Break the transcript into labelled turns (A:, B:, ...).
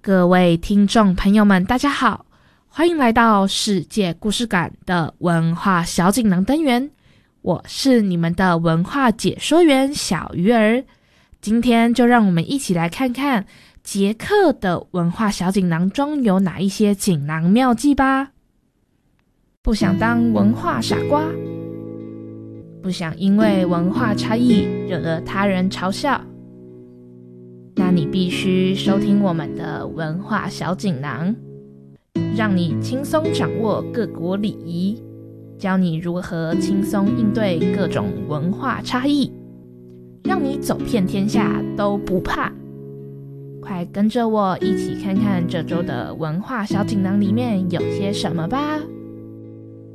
A: 各位听众朋友们大家好，欢迎来到世界故事馆的文化小锦囊单元，我是你们的文化解说员小鱼儿。今天就让我们一起来看看捷克的文化小锦囊中有哪一些锦囊妙计吧。不想当文化傻瓜，不想因为文化差异惹得他人嘲笑，那你必须收听我们的文化小锦囊，让你轻松掌握各国礼仪，教你如何轻松应对各种文化差异，让你走遍天下都不怕。快跟着我一起看看这周的文化小锦囊里面有些什么吧。